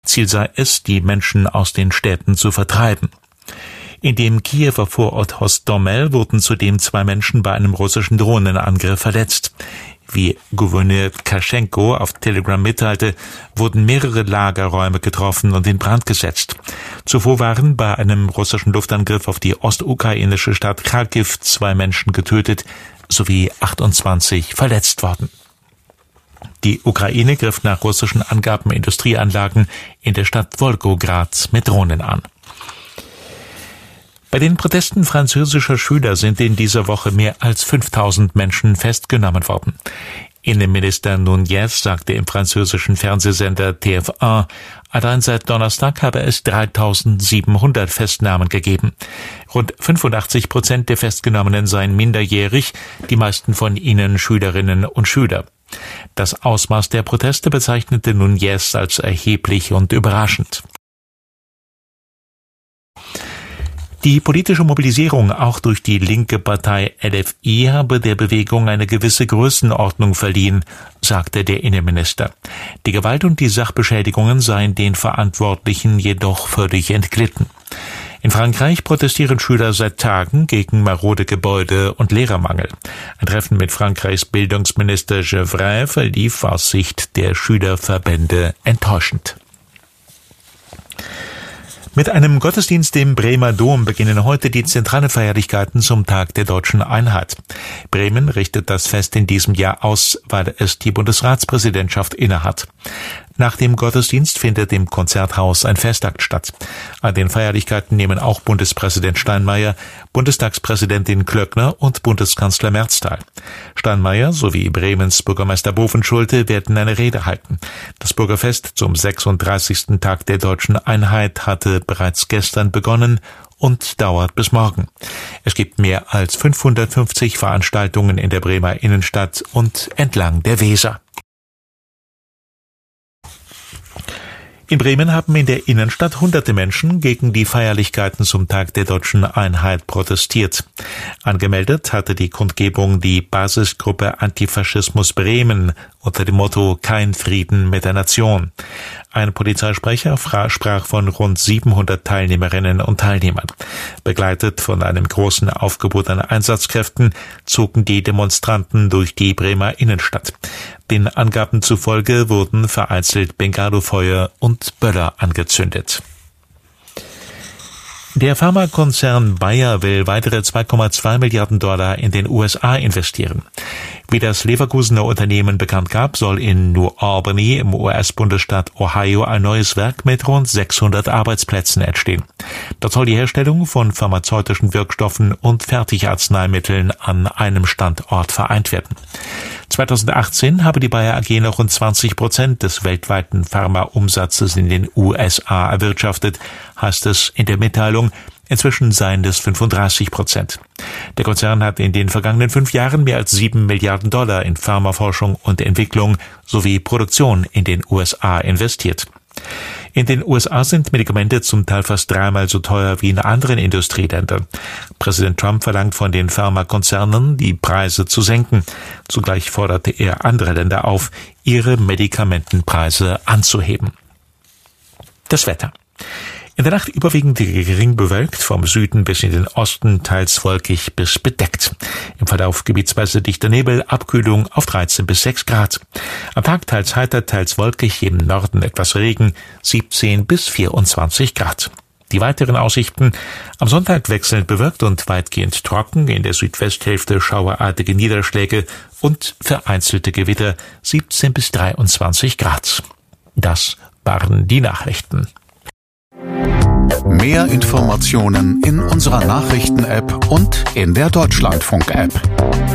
Ziel sei es, die Menschen aus den Städten zu vertreiben. In dem Kiewer Vorort Hostomel wurden zudem 2 Menschen bei einem russischen Drohnenangriff verletzt. Wie Gouverneur Kaschenko auf Telegram mitteilte, wurden mehrere Lagerräume getroffen und in Brand gesetzt. Zuvor waren bei einem russischen Luftangriff auf die ostukrainische Stadt Kharkiv 2 Menschen getötet sowie 28 verletzt worden. Die Ukraine griff nach russischen Angaben Industrieanlagen in der Stadt Wolgograd mit Drohnen an. Bei den Protesten französischer Schüler sind in dieser Woche mehr als 5000 Menschen festgenommen worden. Innenminister Nunez sagte im französischen Fernsehsender TF1, allein seit Donnerstag habe es 3700 Festnahmen gegeben. Rund 85% der Festgenommenen seien minderjährig, die meisten von ihnen Schülerinnen und Schüler. Das Ausmaß der Proteste bezeichnete Nunez als erheblich und überraschend. Die politische Mobilisierung auch durch die linke Partei LFI habe der Bewegung eine gewisse Größenordnung verliehen, sagte der Innenminister. Die Gewalt und die Sachbeschädigungen seien den Verantwortlichen jedoch völlig entglitten. In Frankreich protestieren Schüler seit Tagen gegen marode Gebäude und Lehrermangel. Ein Treffen mit Frankreichs Bildungsminister Gevrey verlief aus Sicht der Schülerverbände enttäuschend. Mit einem Gottesdienst im Bremer Dom beginnen heute die zentralen Feierlichkeiten zum Tag der Deutschen Einheit. Bremen richtet das Fest in diesem Jahr aus, weil es die Bundesratspräsidentschaft innehat. Nach dem Gottesdienst findet im Konzerthaus ein Festakt statt. An den Feierlichkeiten nehmen auch Bundespräsident Steinmeier, Bundestagspräsidentin Klöckner und Bundeskanzler Merz teil. Steinmeier sowie Bremens Bürgermeister Bovenschulte werden eine Rede halten. Das Bürgerfest zum 36. Tag der Deutschen Einheit hatte bereits gestern begonnen und dauert bis morgen. Es gibt mehr als 550 Veranstaltungen in der Bremer Innenstadt und entlang der Weser. In Bremen haben in der Innenstadt hunderte Menschen gegen die Feierlichkeiten zum Tag der Deutschen Einheit protestiert. Angemeldet hatte die Kundgebung die Basisgruppe Antifaschismus Bremen unter dem Motto Kein Frieden mit der Nation. Ein Polizeisprecher sprach von rund 700 Teilnehmerinnen und Teilnehmern. Begleitet von einem großen Aufgebot an Einsatzkräften zogen die Demonstranten durch die Bremer Innenstadt. Den Angaben zufolge wurden vereinzelt Bengalofeuer und Böller angezündet. Der Pharmakonzern Bayer will weitere $2,2 Milliarden in den USA investieren. Wie das Leverkusener Unternehmen bekannt gab, soll in New Albany im US-Bundesstaat Ohio ein neues Werk mit rund 600 Arbeitsplätzen entstehen. Dort soll die Herstellung von pharmazeutischen Wirkstoffen und Fertigarzneimitteln an einem Standort vereint werden. 2018 habe die Bayer AG noch rund 20% des weltweiten Pharmaumsatzes in den USA erwirtschaftet, heißt es in der Mitteilung. Inzwischen seien es 35%. Der Konzern hat in den vergangenen 5 Jahren mehr als $7 Milliarden in Pharmaforschung und Entwicklung sowie Produktion in den USA investiert. In den USA sind Medikamente zum Teil fast 3-mal so teuer wie in anderen Industrieländern. Präsident Trump verlangt von den Pharmakonzernen, die Preise zu senken. Zugleich forderte er andere Länder auf, ihre Medikamentenpreise anzuheben. Das Wetter. In der Nacht überwiegend gering bewölkt, vom Süden bis in den Osten teils wolkig bis bedeckt. Im Verlauf gebietsweise dichter Nebel, Abkühlung auf 13 bis 6 Grad. Am Tag teils heiter, teils wolkig, im Norden etwas Regen, 17 bis 24 Grad. Die weiteren Aussichten: am Sonntag wechselnd bewölkt und weitgehend trocken, in der Südwesthälfte schauerartige Niederschläge und vereinzelte Gewitter, 17 bis 23 Grad. Das waren die Nachrichten. Mehr Informationen in unserer Nachrichten-App und in der Deutschlandfunk-App.